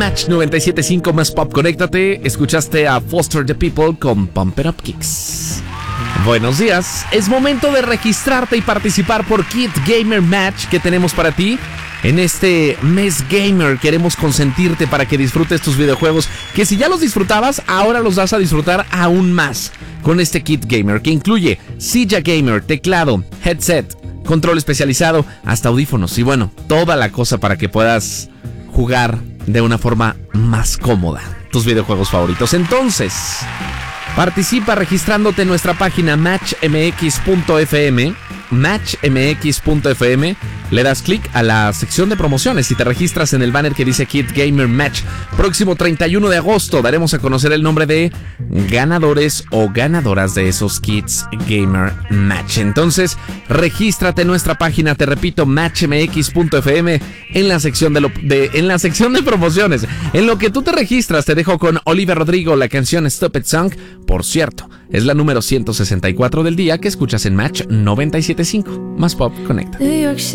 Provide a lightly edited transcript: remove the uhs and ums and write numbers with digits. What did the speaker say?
Match 97.5 más pop. Conéctate. Escuchaste a Foster the People con Pump It Up Kicks. Buenos días. Es momento de registrarte y participar por Kid Gamer Match que tenemos para ti. En este mes gamer queremos consentirte para que disfrutes tus videojuegos, que si ya los disfrutabas, ahora los vas a disfrutar aún más con este Kit Gamer, que incluye silla gamer, teclado, headset, control especializado, hasta audífonos y bueno, toda la cosa para que puedas jugar de una forma más cómoda tus videojuegos favoritos. Entonces, participa registrándote en nuestra página matchmx.fm. matchmx.fm, le das clic a la sección de promociones y te registras en el banner que dice Kid Gamer Match. Próximo 31 de agosto daremos a conocer el nombre de ganadores o ganadoras de esos Kids Gamer Match. Entonces, regístrate en nuestra página, te repito, matchmx.fm, en la sección en la sección de promociones. En lo que tú te registras, te dejo con Olivia Rodrigo la canción Stupid Song. Por cierto, es la número 164 del día que escuchas en Match 97.5. Más pop, conecta. New York City.